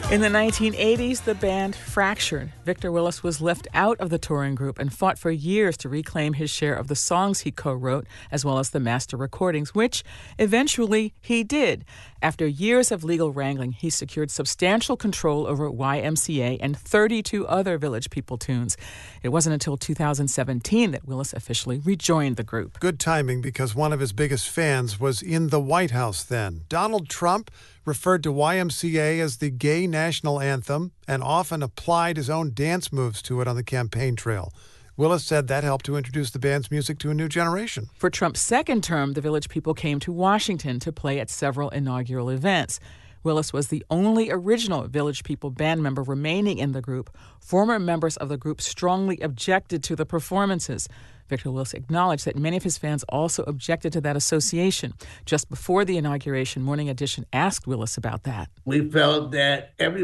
In the 1980s, the band fractured. Victor Willis was left out of the touring group and fought for years to reclaim his share of the songs he co-wrote, as well as the master recordings, which eventually he did. After years of legal wrangling, he secured substantial control over YMCA and 32 other Village People tunes. It wasn't until 2017 that Willis officially rejoined the group. Good timing, because one of his biggest fans was in the White House then. Donald Trump referred to YMCA as the gay national anthem and often applied his own dance moves to it on the campaign trail. Willis said that helped to introduce the band's music to a new generation. For Trump's second term, the Village People came to Washington to play at several inaugural events. Willis was the only original Village People band member remaining in the group. Former members of the group strongly objected to the performances. Victor Willis acknowledged that many of his fans also objected to that association. Just before the inauguration, Morning Edition asked Willis about that. We felt that every